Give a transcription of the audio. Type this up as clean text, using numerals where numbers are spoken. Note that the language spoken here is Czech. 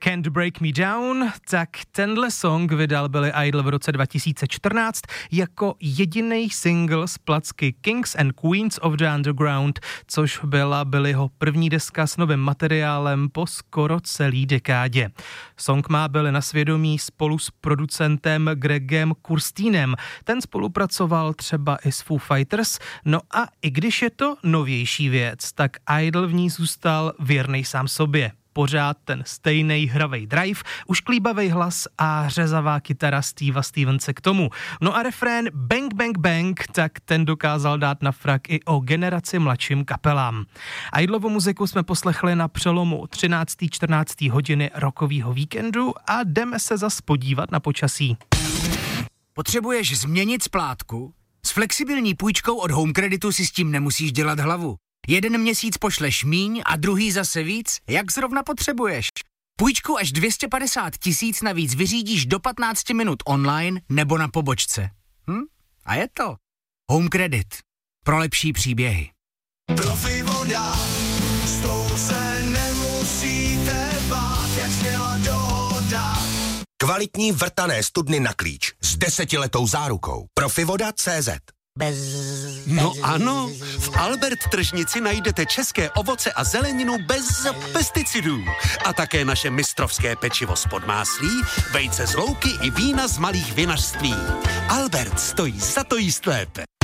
Can't Break Me Down, tak tenhle song vydal Billy Idol v roce 2014 jako jediný single z placky Kings and Queens of the Underground, což byla Billyho první deska s novým materiálem po skoro celý dekádě. Song má Billy na svědomí spolu s producentem Gregem Kurstínem. Ten spolupracoval třeba i s Foo Fighters, no a i když je to novější věc, tak Idol v ní zůstal věrnej sám sobě. Pořád ten stejnej hravej drive, ušklíbavej hlas a řezavá kytara Steva Stevense k tomu. No a refrén Bang Bang Bang, tak ten dokázal dát na frak i o generaci mladším kapelám. Idolovu muziku jsme poslechli na přelomu 13. 14. hodiny rockovýho víkendu a jdeme se zas podívat na počasí. Potřebuješ změnit splátku? S flexibilní půjčkou od Home Creditu si s tím nemusíš dělat hlavu. Jeden měsíc pošleš míň a druhý zase víc, jak zrovna potřebuješ. Půjčku až 250 000 navíc vyřídíš do 15 minut online nebo na pobočce. A je to. Home Credit. Pro lepší příběhy. Profi voda, s tou se nemusíte bát, jak sněla dohoda. Kvalitní vrtané studny na klíč s 10letou zárukou. Profivoda.cz. No ano, v Albert tržnici najdete české ovoce a zeleninu bez pesticidů. A také naše mistrovské pečivo z podmáslí, vejce z louky i vína z malých vinařství. Albert stojí za to jíst lépe.